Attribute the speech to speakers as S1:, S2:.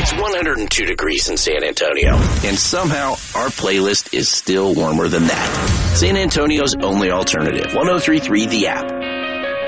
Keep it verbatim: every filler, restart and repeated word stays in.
S1: It's one hundred two degrees in San Antonio, and somehow our playlist is still warmer than that. San Antonio's only alternative, one oh three point three The App.